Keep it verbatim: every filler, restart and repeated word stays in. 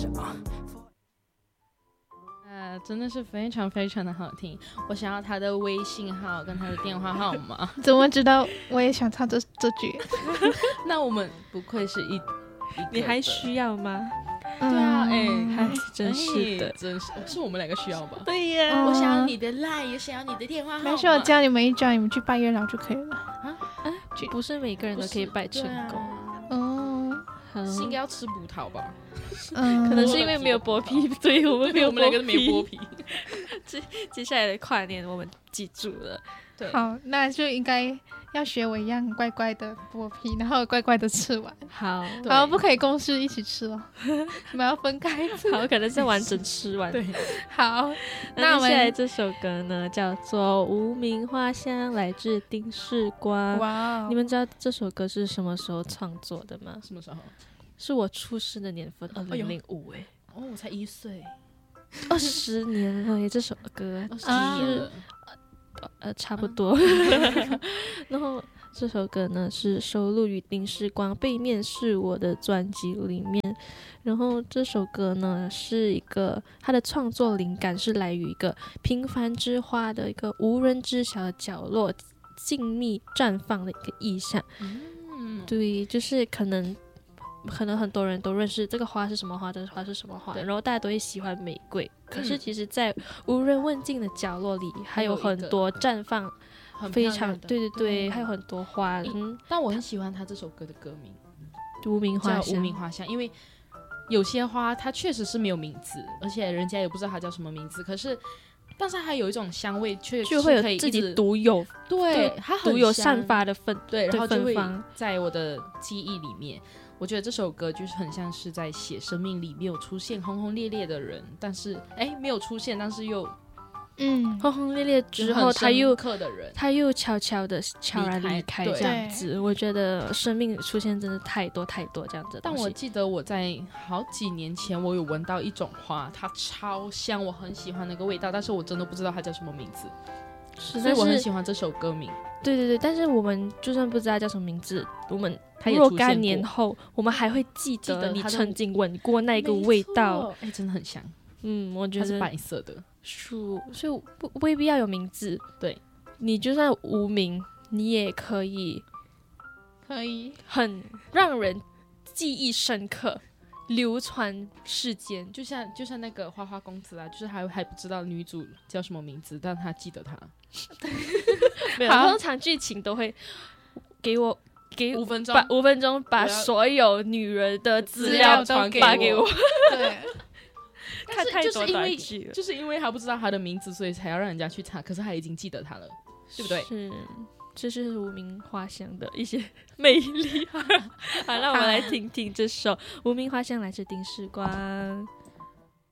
是啊。 呃，真的是非常非常的好听。我想要他的微信号跟他的电话号码。 怎么知道我也想唱这这句？ 那我们不愧是一，一你还需要吗？ 对啊，哎、 还真是的， 哎真是是我们两个需要吧？ 对呀、 嗯我想要你的 line， 也想要你的电话号码。 没事，我教你们一招，你们去拜月老就可以了。 啊， 不是每个人都可以拜成功。 哦， 好是应该要吃葡萄吧？ 嗯， 可能是因为没有剥皮，对我们没有我们两个都没剥皮。 接接下来的跨年我们记住了。 对， 好，那就应该要学我一样乖乖的剥皮，然后乖乖的吃完。 好， 对然后不可以公事一起吃哦，我们要分开吃。 好，可能是完整吃完。 对， 好， 那那我们接下来这首歌呢，叫做《无名花香》，来自丁世光。 哇哦， 你们知道这首歌是什么时候创作的吗？ 什么时候？ 是我出生的年份，二哎呦零零五哎， 哦，我才一岁， 二十年了耶！这首歌二十几年了。 呃，差不多。然后这首歌呢是收录于丁世光《背面是我的》专辑里面。然后这首歌呢是一个它的创作灵感是来于一个平凡之花的一个无人知晓的角落，静谧绽放的一个意象。 嗯， 对，就是可能。可能很多人都认识这个花是什么花，这个花是什么花，然后大家都会喜欢玫瑰。可是其实，在无人问津的角落里，还有很多绽放非常，对对对，还有很多花。嗯， 但我很喜欢他这首歌的歌名无名花叫香。 无名花香，因为有些花它确实是没有名字，而且人家也不知道它叫什么名字，可是。但是它有一种香味，却就会可以有自己独有， 对它很独有香散发的芬， 对，然后就会芬芳在我的记忆里面。我觉得这首歌就是很像是在写生命里没有出现轰轰烈烈的人，但是哎没有出现，但是又嗯， 轰轰烈烈之后， 很他又深刻的人， 他又悄悄的悄然离开对这样子。我觉得生命出现真的太多太多这样子的东西。 但我记得我在好几年前，我有闻到一种花，它超香，我很喜欢那个味道，但是我真的不知道它叫什么名字， 是所以我很喜欢。 欢这首歌名。 对对对，但是我们就算不知道叫什么名字，我们它也若干出现过年后，我们还会记记得它的得你曾经闻过那个味道。 哎，真的很香， 嗯，我觉得它是白色的， 树，所以不未必要有名字。 对， 你就算无名，你也可以可以。 很让人记忆深刻，流传世间。 就像就像那个花花公子啊，就是还还不知道女主叫什么名字，但他记得她。 没有， 好通常剧情都会给我给五分钟把五分钟把我要所有女人的资资料料传给发给我， 对， 看太多就是因为短剧了， 就是因为他不知道他的名字，所以才要让人家去查。可是他已经记得他了，对不对？ 是，这是无名花香的一些魅力。好，让我们来听听这首《无名花香》，来自丁世光。